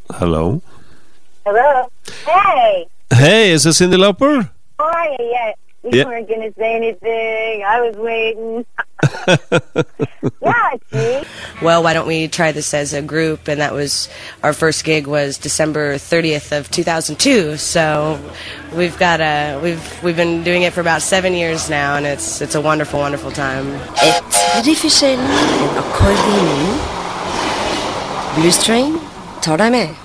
Hello. Hello. Hey. Hey, is this Cyndi Lauper? How are you? Yeah. You weren't going to say anything. I was waiting. Yeah, it's me. Well, why don't we try this as a group? And that was, our first gig was December 30th of 2002. So we've been doing it for about 7 years now, and it's a wonderful, wonderful time. Ett riffischen en accordion. Blues Train tar deg med.